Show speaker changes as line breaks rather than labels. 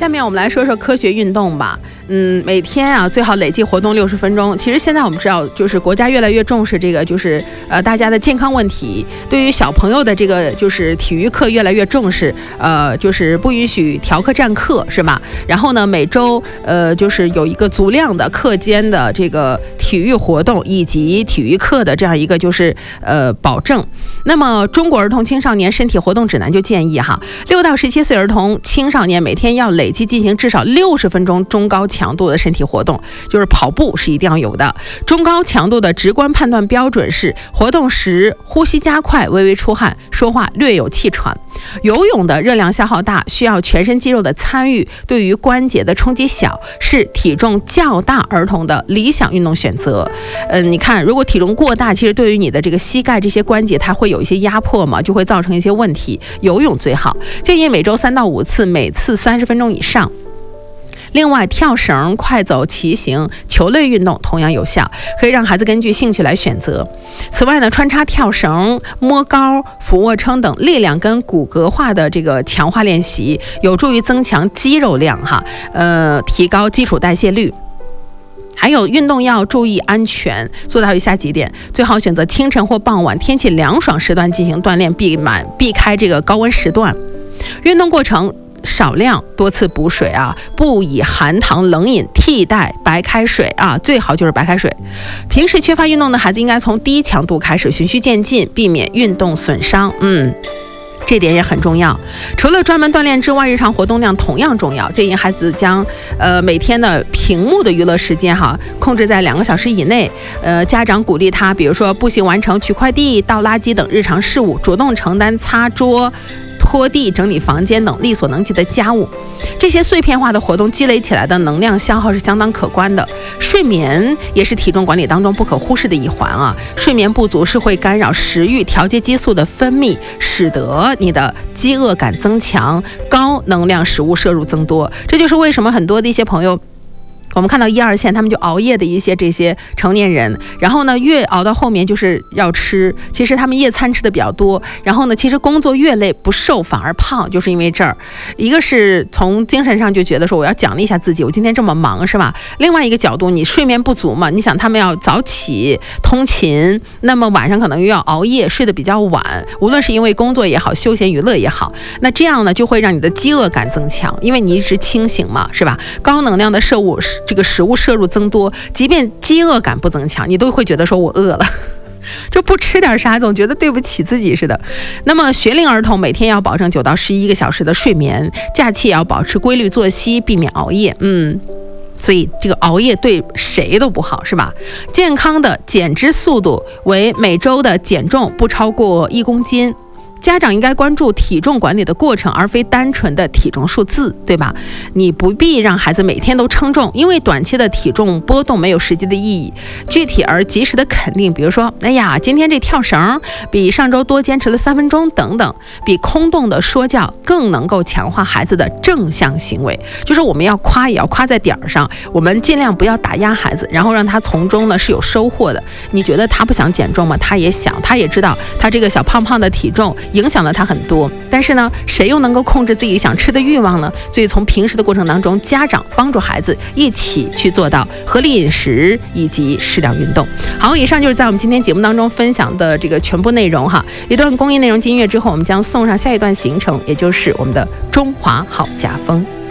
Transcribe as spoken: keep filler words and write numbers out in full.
下面我们来说说科学运动吧。嗯，每天啊最好累计活动六十分钟。其实现在我们知道，就是国家越来越重视这个，就是呃大家的健康问题。对于小朋友的这个就是体育课越来越重视，呃就是不允许调课占课，是吧？然后呢，每周呃就是有一个足量的课间的这个体育活动以及体育课的这样一个就是呃保证。那么中国儿童青少年身体活动指南就建议哈，六到十七岁儿童青少年每天要累计进行至少六十分钟中高强度的身体活动，就是跑步是一定要有的。中高强度的直观判断标准是活动时呼吸加快，微微出汗，说话略有气喘。游泳的热量消耗大，需要全身肌肉的参与，对于关节的冲击小，是体重较大儿童的理想运动选择。嗯、呃，你看，如果体重过大，其实对于你的这个膝盖这些关节，它会有一些压迫嘛，就会造成一些问题。游泳最好，建议每周三到五次，每次三十分钟以上。另外，跳绳、快走、骑行、球类运动同样有效，可以让孩子根据兴趣来选择。此外呢，穿插跳绳、摸高、俯卧撑等力量跟骨骼化的这个强化练习，有助于增强肌肉量哈，呃，提高基础代谢率。还有运动要注意安全，做到以下几点：最好选择清晨或傍晚天气凉爽时段进行锻炼，避满避开这个高温时段。运动过程少量多次补水啊，不以含糖冷饮替代白开水啊，最好就是白开水。平时缺乏运动的孩子应该从低强度开始，循序渐进，避免运动损伤。嗯。这点也很重要。除了专门锻炼之外，日常活动量同样重要。建议孩子将呃每天的屏幕的娱乐时间哈控制在两个小时以内。呃，家长鼓励他，比如说步行完成取快递、倒垃圾等日常事务，主动承担擦桌、拖地、整理房间等力所能及的家务。这些碎片化的活动积累起来的能量消耗是相当可观的。睡眠也是体重管理当中不可忽视的一环啊。睡眠不足是会干扰食欲、调节激素的分泌，使得你的饥饿感增强，高能量食物摄入增多。这就是为什么很多的一些朋友，我们看到一二线他们就熬夜的一些这些成年人，然后呢越熬到后面就是要吃，其实他们夜餐吃的比较多，然后呢其实工作越累不瘦反而胖，就是因为这儿。一个是从精神上就觉得说我要奖励一下自己，我今天这么忙是吧？另外一个角度，你睡眠不足嘛，你想他们要早起通勤，那么晚上可能又要熬夜睡得比较晚，无论是因为工作也好，休闲娱乐也好，那这样呢就会让你的饥饿感增强，因为你一直清醒嘛，是吧？高能量的摄入这个食物摄入增多，即便饥饿感不增强，你都会觉得说我饿了，就不吃点啥总觉得对不起自己似的。那么学龄儿童每天要保证九到十一个小时的睡眠，假期也要保持规律作息，避免熬夜。嗯所以这个熬夜对谁都不好，是吧？健康的减脂速度为每周的减重不超过一公斤。家长应该关注体重管理的过程，而非单纯的体重数字，对吧？你不必让孩子每天都称重，因为短期的体重波动没有实际的意义。具体而及时的肯定，比如说，哎呀，今天这跳绳比上周多坚持了三分钟等等，比空洞的说教更能够强化孩子的正向行为。就是我们要夸，也要夸在点儿上，我们尽量不要打压孩子，然后让他从中呢是有收获的。你觉得他不想减重吗？他也想，他也知道他这个小胖胖的体重影响了他很多，但是呢，谁又能够控制自己想吃的欲望呢？所以从平时的过程当中，家长帮助孩子一起去做到合理饮食以及适量运动。好，以上就是在我们今天节目当中分享的这个全部内容哈。一段公益内容音乐之后，我们将送上下一段行程，也就是我们的中华好家风。